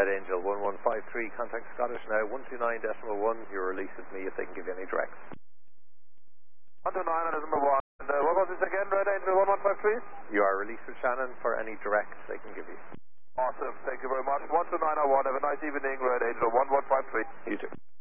Red Angel 1153, contact Scottish now, 129.1, you're released with me if they can give you any directs. 129.1, and what was this again, Red Angel 1153? You are released with Shannon for any directs they can give you. Awesome, thank you very much. 129.1, have a nice evening, Red Angel 1153. You too.